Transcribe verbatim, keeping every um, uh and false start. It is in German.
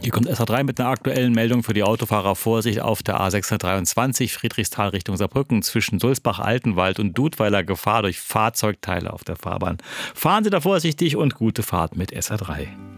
Hier kommt S R drei mit einer aktuellen Meldung für die Autofahrer. Vorsicht auf der A sechshundertdreiundzwanzig Friedrichsthal Richtung Saarbrücken zwischen Sulzbach-Altenwald und Dudweiler Gefahr durch Fahrzeugteile auf der Fahrbahn. Fahren Sie da vorsichtig und gute Fahrt mit S R drei.